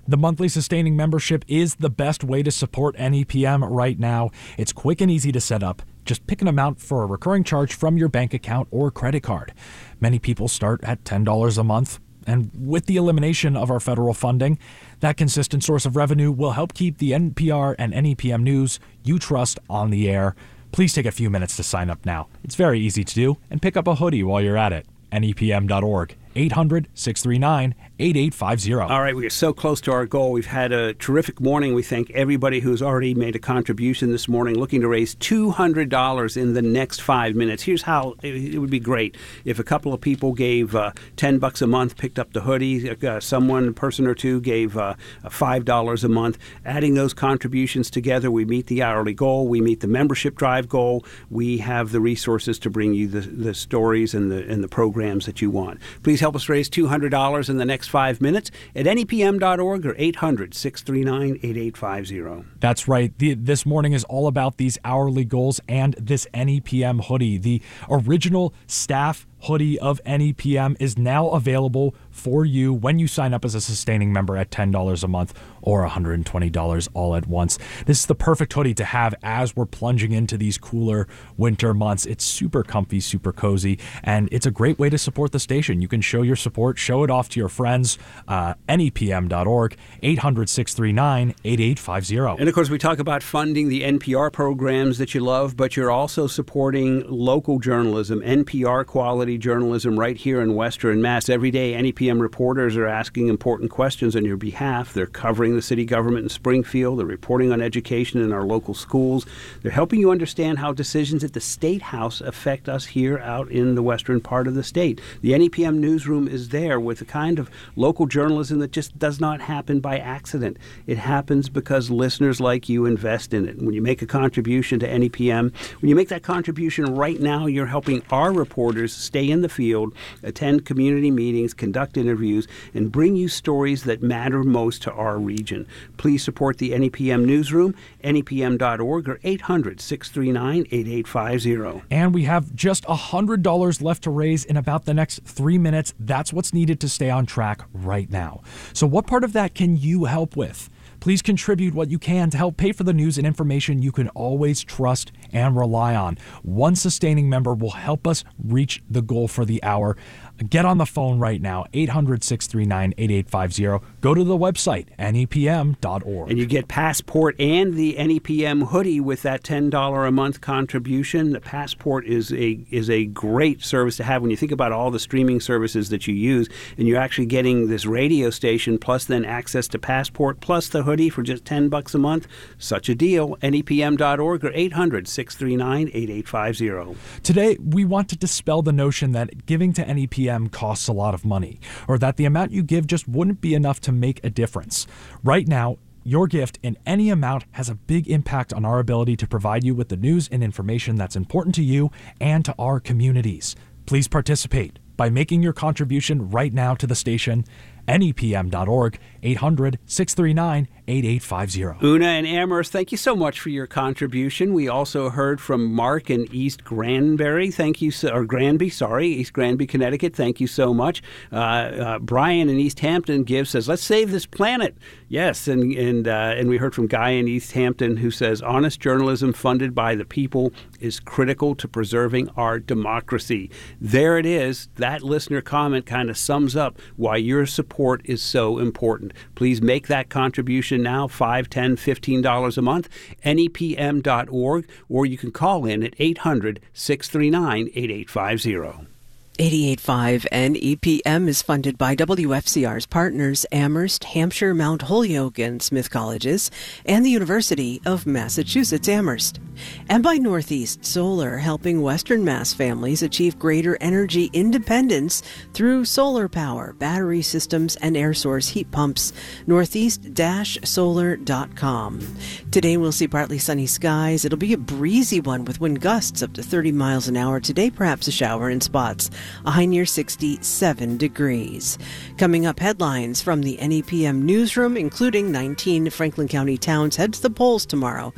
The monthly sustaining membership is the best way to support N E P M right now. It's quick and easy to set up. Just pick an amount for a recurring charge from your bank account or credit card. Many people start at ten dollars a month. And with the elimination of our federal funding, that consistent source of revenue will help keep the N P R and N E P M news you trust on the air. Please take a few minutes to sign up now. It's very easy to do, and pick up a hoodie while you're at it. N E P M dot org, eight hundred, six three nine, eight eight five zero. All right, we are so close to our goal. We've had a terrific morning. We thank everybody who's already made a contribution this morning, looking to raise two hundred dollars in the next five minutes. Here's how it would be great if a couple of people gave uh, ten bucks a month, picked up the hoodie. Uh, someone, a person or two, gave uh, five dollars a month. Adding those contributions together, we meet the hourly goal. We meet the membership drive goal. We have the resources to bring you the, the stories and the and the programs that you want. Please help us raise two hundred dollars in the next five minutes at N E P M dot org or eight hundred, six three nine, eight eight five zero. That's right. The, this morning is all about these hourly goals and this N E P M hoodie. The original staff hoodie of N E P M is now available for you when you sign up as a sustaining member at ten dollars a month or one hundred twenty dollars all at once. This is the perfect hoodie to have as we're plunging into these cooler winter months. It's super comfy, super cozy, and it's a great way to support the station. You can show your support, show it off to your friends. Uh, N E P M dot org, eight hundred, six three nine, eight eight five zero. And of course, we talk about funding the N P R programs that you love, but you're also supporting local journalism, N P R quality journalism right here in Western Mass. Every day, N E P M reporters are asking important questions on your behalf. They're covering the city government in Springfield. They're reporting on education in our local schools. They're helping you understand how decisions at the State House affect us here out in the western part of the state. The N E P M newsroom is there with the kind of local journalism that just does not happen by accident. It happens because listeners like you invest in it. When you make a contribution to N E P M, when you make that contribution right now, you're helping our reporters stay in the field, attend community meetings, conduct interviews, and bring you stories that matter most to our region. Please support the N E P M newsroom, N E P M dot org or eight hundred, six three nine, eight eight five zero. And we have just one hundred dollars left to raise in about the next three minutes. That's what's needed to stay on track right now. So what part of that can you help with? Please contribute what you can to help pay for the news and information you can always trust and rely on. One sustaining member will help us reach the goal for the hour. Get on the phone right now, eight hundred, six three nine, eight eight five zero. Go to the website, N E P M dot org. And you get Passport and the N E P M hoodie with that ten dollars a month contribution. The Passport is a is a great service to have when you think about all the streaming services that you use, and you're actually getting this radio station plus then access to Passport plus the hoodie for just ten bucks a month. Such a deal. N E P M dot org or eight hundred, six three nine, eight eight five zero. Today, we want to dispel the notion that giving to N E P M costs a lot of money, or that the amount you give just wouldn't be enough to make a difference. Right now, your gift in any amount has a big impact on our ability to provide you with the news and information that's important to you and to our communities. Please participate by making your contribution right now to the station, N E P M dot org, eight hundred, six three nine, eight eight five zero. Una and Amherst, thank you so much for your contribution. We also heard from Mark in East Granbury. Thank you, so, or Granby, sorry, East Granby, Connecticut. Thank you so much. Uh, uh, Brian in East Hampton gives, says, let's save this planet. Yes, and and uh, and we heard from Guy in East Hampton who says, honest journalism funded by the people is critical to preserving our democracy. There it is. That listener comment kind of sums up why your support is so important. Please make that contribution now, five, ten, fifteen dollars a month, N E P M dot org, or you can call in at eight hundred, six three nine, eight eight five zero. eighty-eight point five N E P M is funded by W F C R's partners Amherst, Hampshire, Mount Holyoke, and Smith Colleges, and the University of Massachusetts Amherst, and by Northeast Solar, helping Western Mass families achieve greater energy independence through solar power, battery systems, and air source heat pumps. northeast solar dot com. Today we'll see partly sunny skies. It'll be a breezy one with wind gusts up to thirty miles an hour. Today, perhaps a shower in spots. A high near sixty-seven degrees. Coming up, headlines from the N E P M newsroom, including nineteen Franklin County towns head to the polls tomorrow.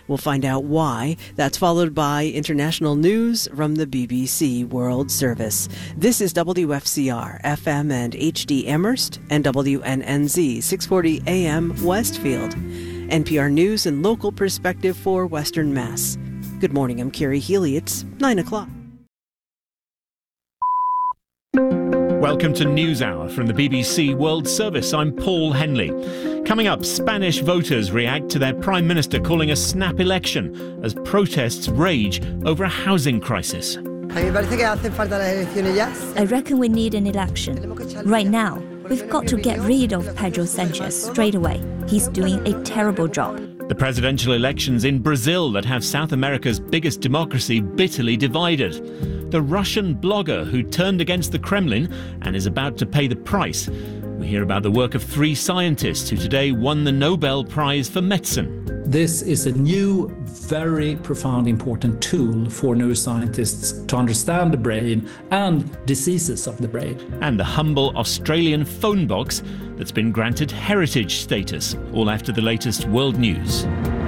We'll find out why. That's followed by international news from the B B C World Service. This is W F C R, F M and H D Amherst, and W N N Z, six forty A M Westfield. N P R News and local perspective for Western Mass. Good morning, I'm Carrie Healy. It's nine o'clock. Welcome to NewsHour from the B B C World Service. I'm Paul Henley. Coming up, Spanish voters react to their Prime Minister calling a snap election as protests rage over a housing crisis. I reckon we need an election. Right now, we've got to get rid of Pedro Sanchez straight away. He's doing a terrible job. The presidential elections in Brazil that have South America's biggest democracy bitterly divided. The Russian blogger who turned against the Kremlin and is about to pay the price. We hear about the work of three scientists who today won the Nobel Prize for Medicine. This is a new, very profound, important tool for neuroscientists to understand the brain and diseases of the brain. And the humble Australian phone box that's been granted heritage status, all after the latest world news.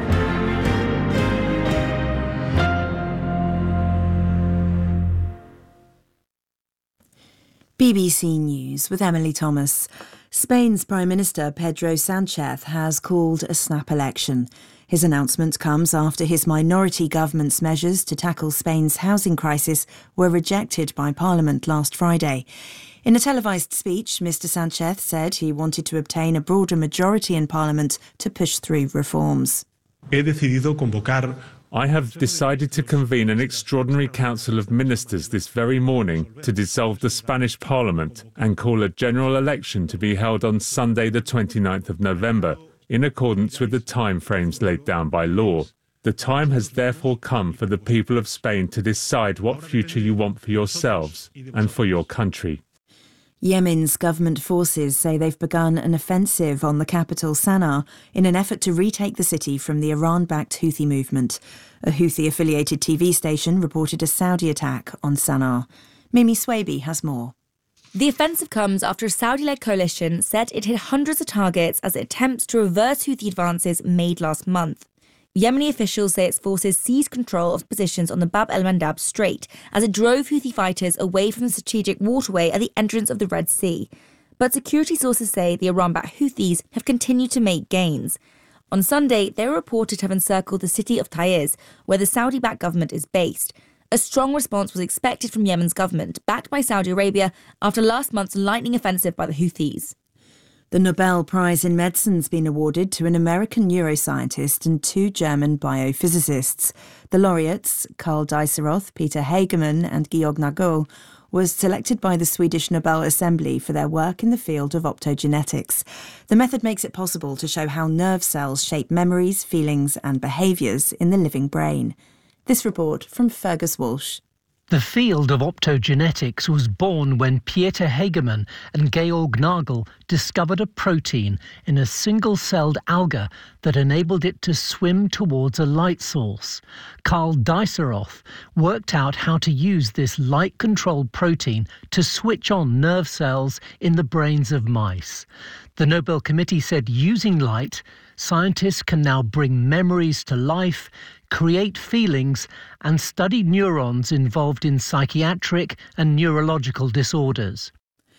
B B C News with Emily Thomas. Spain's Prime Minister Pedro Sanchez has called a snap election. His announcement comes after his minority government's measures to tackle Spain's housing crisis were rejected by Parliament last Friday. In a televised speech, Mister Sanchez said he wanted to obtain a broader majority in Parliament to push through reforms. He decidido convocar I have decided to convene an extraordinary council of ministers this very morning to dissolve the Spanish Parliament and call a general election to be held on Sunday the twenty-ninth of November, in accordance with the timeframes laid down by law. The time has therefore come for the people of Spain to decide what future you want for yourselves and for your country. Yemen's government forces say they've begun an offensive on the capital Sana'a in an effort to retake the city from the Iran-backed Houthi movement. A Houthi-affiliated T V station reported a Saudi attack on Sana'a. Mimi Swaby has more. The offensive comes after a Saudi-led coalition said it hit hundreds of targets as it attempts to reverse Houthi advances made last month. Yemeni officials say its forces seized control of positions on the Bab el-Mandab Strait as it drove Houthi fighters away from the strategic waterway at the entrance of the Red Sea. But security sources say the Iran-backed Houthis have continued to make gains. On Sunday, they were reported to have encircled the city of Taiz, where the Saudi-backed government is based. A strong response was expected from Yemen's government, backed by Saudi Arabia, after last month's lightning offensive by the Houthis. The Nobel Prize in Medicine's been awarded to an American neuroscientist and two German biophysicists. The laureates, Karl Diceroth, Peter Hagemann and Georg Nagel, was selected by the Swedish Nobel Assembly for their work in the field of optogenetics. The method makes it possible to show how nerve cells shape memories, feelings and behaviours in the living brain. This report from Fergus Walsh. The field of optogenetics was born when Peter Hagemann and Georg Nagel discovered a protein in a single-celled alga that enabled it to swim towards a light source. Karl Diceroth worked out how to use this light-controlled protein to switch on nerve cells in the brains of mice. The Nobel Committee said using light, scientists can now bring memories to life, create feelings, and study neurons involved in psychiatric and neurological disorders.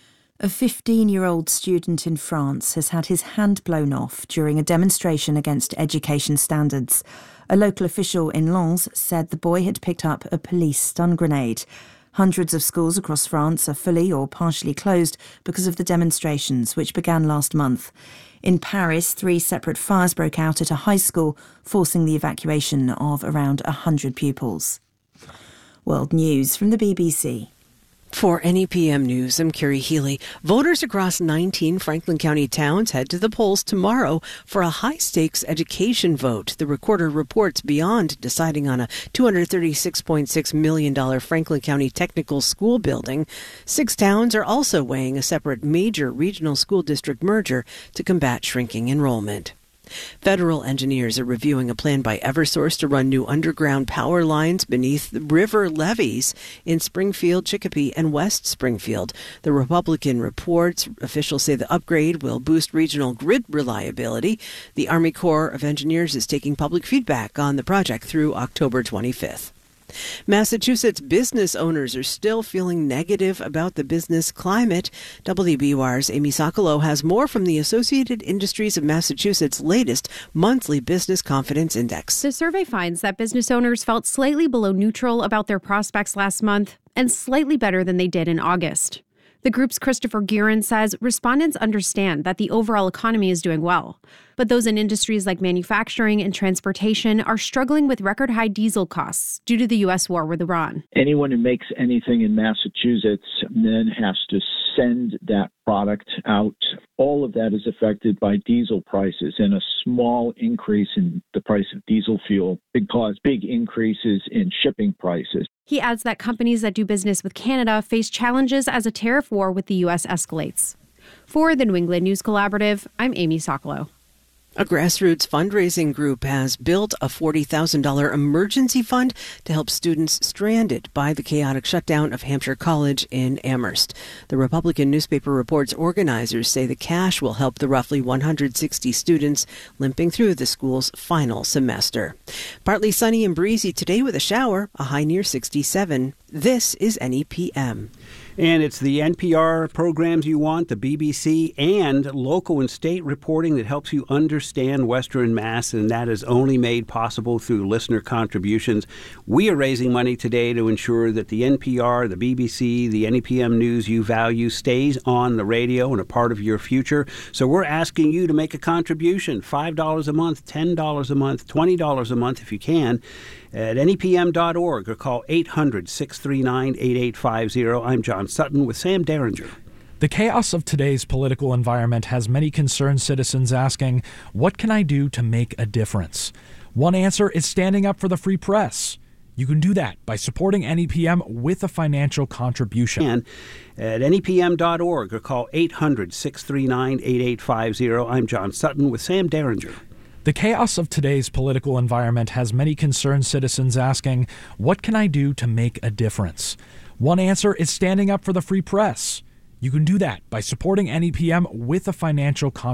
A fifteen-year-old student in France has had his hand blown off during a demonstration against education standards. A local official in Lens said the boy had picked up a police stun grenade. Hundreds of schools across France are fully or partially closed because of the demonstrations, which began last month. In Paris, three separate fires broke out at a high school, forcing the evacuation of around one hundred pupils. World News from the B B C. For N E P M News, I'm Carrie Healy. Voters across nineteen Franklin County towns head to the polls tomorrow for a high-stakes education vote. The Recorder reports beyond deciding on a two hundred thirty-six point six million dollars Franklin County Technical School building. Six towns are also weighing a separate major regional school district merger to combat shrinking enrollment. Federal engineers are reviewing a plan by Eversource to run new underground power lines beneath the river levees in Springfield, Chicopee, and West Springfield. The Republican reports officials say the upgrade will boost regional grid reliability. The Army Corps of Engineers is taking public feedback on the project through October twenty-fifth. Massachusetts business owners are still feeling negative about the business climate. W B U R's Amy Sokolow has more from the Associated Industries of Massachusetts' latest monthly business confidence index. The survey finds that business owners felt slightly below neutral about their prospects last month and slightly better than they did in August. The group's Christopher Guerin says respondents understand that the overall economy is doing well, but those in industries like manufacturing and transportation are struggling with record-high diesel costs due to the U S war with Iran. Anyone who makes anything in Massachusetts then has to send that product out. All of that is affected by diesel prices, and a small increase in the price of diesel fuel could cause big increases in shipping prices. He adds that companies that do business with Canada face challenges as a tariff war with the U S escalates. For the New England News Collaborative, I'm Amy Sokolow. A grassroots fundraising group has built a forty thousand dollars emergency fund to help students stranded by the chaotic shutdown of Hampshire College in Amherst. The Republican newspaper reports organizers say the cash will help the roughly one hundred sixty students limping through the school's final semester. Partly sunny and breezy today with a shower, a high near sixty-seven. This is N E P M. And it's the N P R programs you want, the B B C, and local and state reporting that helps you understand Western Mass, and that is only made possible through listener contributions. We are raising money today to ensure that the N P R, the B B C, the N E P M news you value stays on the radio and a part of your future. So we're asking you to make a contribution, five dollars a month, ten dollars a month, twenty dollars a month if you can, at N E P M dot org or call eight hundred, six three nine, eight eight five zero. I'm John Sutton with Sam Derringer. The chaos of today's political environment has many concerned citizens asking, what can I do to make a difference? One answer is standing up for the free press. You can do that by supporting N E P M with a financial contribution. And at N E P M dot org or call eight hundred, six three nine, eight eight five zero. I'm John Sutton with Sam Derringer. The chaos of today's political environment has many concerned citizens asking, what can I do to make a difference? One answer is standing up for the free press. You can do that by supporting N E P M with a financial contribution.